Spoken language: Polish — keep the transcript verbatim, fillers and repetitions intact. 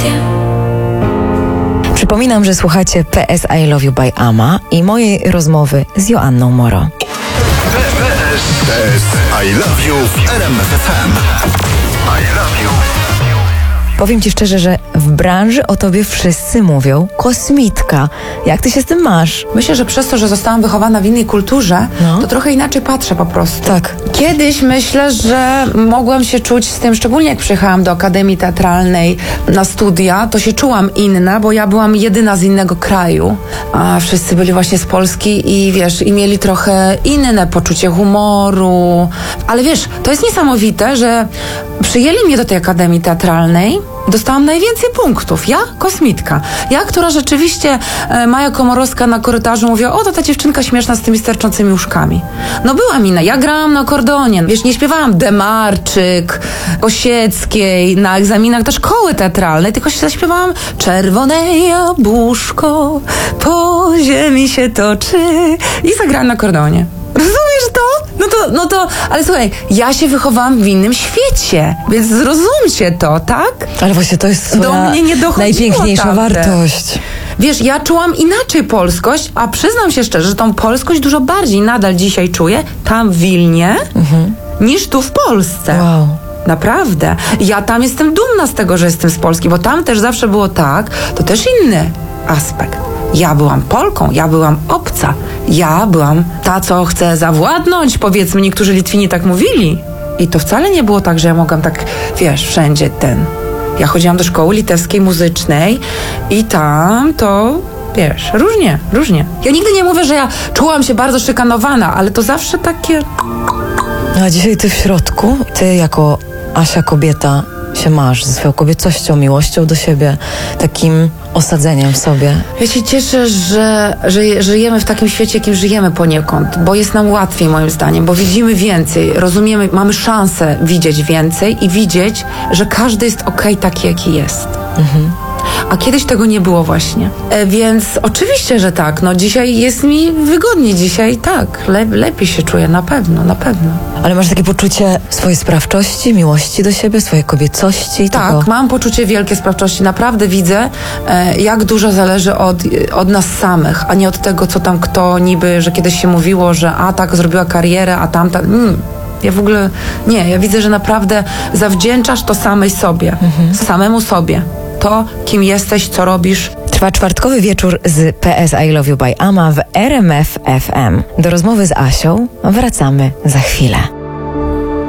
Przypominam, że słuchacie P S I Love You by Ama i mojej rozmowy z Joanną Moro. P S I Love You w R M F F M. I love you. Powiem ci szczerze, że w branży o tobie wszyscy mówią kosmitka. Jak ty się z tym masz? Myślę, że przez to, że zostałam wychowana w innej kulturze, No. to trochę inaczej patrzę po prostu. Tak. Kiedyś myślę, że mogłam się czuć z tym, szczególnie jak przyjechałam do Akademii Teatralnej na studia, to się czułam inna, bo ja byłam jedyna z innego kraju, a wszyscy byli właśnie z Polski i wiesz, i mieli trochę inne poczucie humoru. Ale wiesz, to jest niesamowite, że przyjęli mnie do tej Akademii Teatralnej. Dostałam najwięcej punktów. Ja, kosmitka. Ja, która rzeczywiście e, Maja Komorowska na korytarzu mówiła, o, to ta dziewczynka śmieszna z tymi sterczącymi uszkami. No byłam inna. Ja grałam na akordeonie. Wiesz, nie śpiewałam Demarczyk, Osieckiej na egzaminach do szkoły teatralnej, tylko się zaśpiewałam Czerwone jabłuszko po ziemi się toczy i zagrałam na akordeonie. Rozumiesz to? No to, no to, ale słuchaj, ja się wychowałam w innym świecie, więc zrozumcie to, tak? Ale właśnie to jest Do mnie nie dochodziło najpiękniejsza tamte. wartość. Wiesz, ja czułam inaczej polskość, a przyznam się szczerze, że tą polskość dużo bardziej nadal dzisiaj czuję tam w Wilnie, mhm. niż tu w Polsce. Wow. Naprawdę. Ja tam jestem dumna z tego, że jestem z Polski, bo tam też zawsze było tak, to też inny aspekt. Ja byłam Polką, ja byłam obca. Ja byłam ta, co chce zawładnąć, powiedzmy, niektórzy Litwini tak mówili. I to wcale nie było tak, że ja mogłam tak, wiesz, wszędzie ten. Ja chodziłam do szkoły litewskiej muzycznej i tam to, wiesz, różnie, różnie. Ja nigdy nie mówię, że ja czułam się bardzo szykanowana, ale to zawsze takie... A dzisiaj ty w środku, ty jako Asia kobieta się masz ze swoją kobiecością, miłością do siebie, takim osadzeniem w sobie. Ja się cieszę, że, że żyjemy w takim świecie, jakim żyjemy poniekąd, bo jest nam łatwiej moim zdaniem, bo widzimy więcej, rozumiemy, mamy szansę widzieć więcej i widzieć, że każdy jest okej taki, jaki jest. Mhm. A kiedyś tego nie było właśnie. E, więc oczywiście, że tak. No dzisiaj jest mi wygodniej. Dzisiaj tak. Le- lepiej się czuję. Na pewno, na pewno. Ale masz takie poczucie swojej sprawczości, miłości do siebie, swojej kobiecości? Tak, tego... mam poczucie wielkiej sprawczości. Naprawdę widzę, e, jak dużo zależy od, od nas samych, a nie od tego, co tam kto niby, że kiedyś się mówiło, że a tak zrobiła karierę, a tamta... Mm. Ja w ogóle nie. Ja widzę, że naprawdę zawdzięczasz to samej sobie. Mhm. Samemu sobie. To, kim jesteś, co robisz. Trwa czwartkowy wieczór z P S I Love You by Ama w R M F F M. Do rozmowy z Asią wracamy za chwilę.